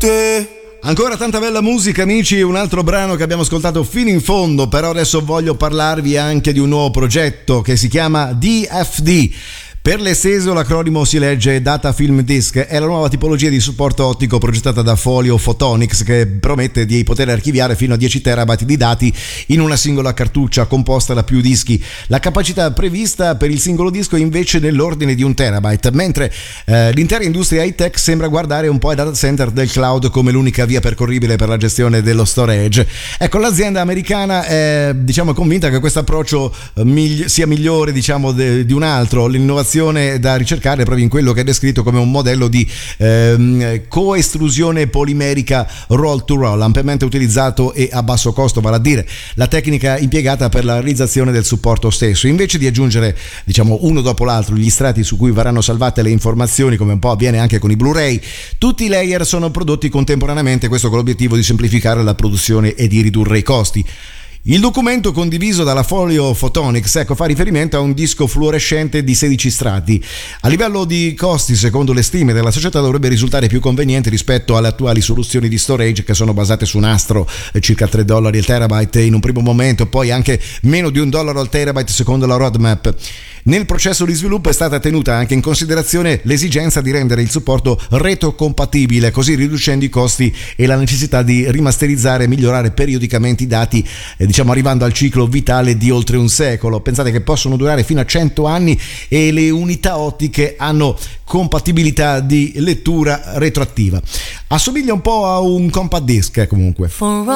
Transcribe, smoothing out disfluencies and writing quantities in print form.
Ancora tanta bella musica, amici, un altro brano che abbiamo ascoltato fino in fondo, però adesso voglio parlarvi anche di un nuovo progetto che si chiama DFD. Per l'esteso l'acronimo si legge Data Film Disk, è la nuova tipologia di supporto ottico progettata da Folio Photonics che promette di poter archiviare fino a 10 terabyte di dati in una singola cartuccia composta da più dischi. La capacità prevista per il singolo disco è invece nell'ordine di 1 terabyte, mentre l'intera industria high-tech sembra guardare un po' ai data center del cloud come l'unica via percorribile per la gestione dello storage. Ecco, l'azienda americana è convinta che questo approccio sia migliore di un altro. L'innovazione da ricercare proprio in quello che è descritto come un modello di coestrusione polimerica roll to roll, ampiamente utilizzato e a basso costo, vale a dire la tecnica impiegata per la realizzazione del supporto stesso. Invece di aggiungere uno dopo l'altro gli strati su cui verranno salvate le informazioni, come un po' avviene anche con i Blu-ray, tutti i layer sono prodotti contemporaneamente, questo con l'obiettivo di semplificare la produzione e di ridurre i costi. Il documento condiviso dalla Folio Photonics fa riferimento a un disco fluorescente di 16 strati. A livello di costi, secondo le stime della società, dovrebbe risultare più conveniente rispetto alle attuali soluzioni di storage che sono basate su nastro, circa $3 il terabyte in un primo momento, poi anche meno di $1 al terabyte secondo la roadmap. Nel processo di sviluppo è stata tenuta anche in considerazione l'esigenza di rendere il supporto retrocompatibile, così riducendo i costi e la necessità di rimasterizzare e migliorare periodicamente i dati, arrivando al ciclo vitale di oltre un secolo. Pensate che possono durare fino a 100 anni e le unità ottiche hanno compatibilità di lettura retroattiva. Assomiglia un po' a un compact disc comunque.